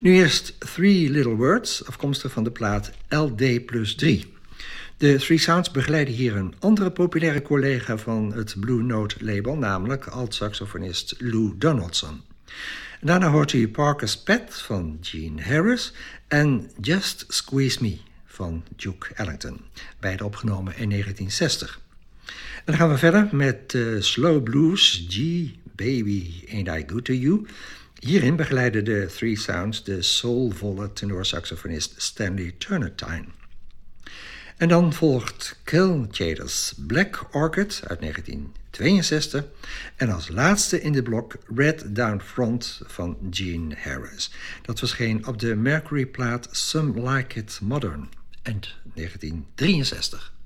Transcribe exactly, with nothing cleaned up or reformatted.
Nu eerst Three Little Words, afkomstig van de plaat L D plus drie. De Three Sounds begeleiden hier een andere populaire collega van het Blue Note label, namelijk alt-saxofonist Lou Donaldson. Daarna hoort u Parker's Pet van Gene Harris en Just Squeeze Me van Duke Ellington, beide opgenomen in negentien zestig. En dan gaan we verder met uh, Slow Blues, G, Baby, Ain't I Good To You. Hierin begeleiden de Three Sounds de soulvolle tenorsaxofonist Stanley Turnertine. En dan volgt Kel Tjader's Black Orchid uit negentien tweeënzestig. En als laatste in de blok Red Down Front van Gene Harris. Dat verscheen op de Mercury-plaat Some Like It Modern eind negentien drieënzestig.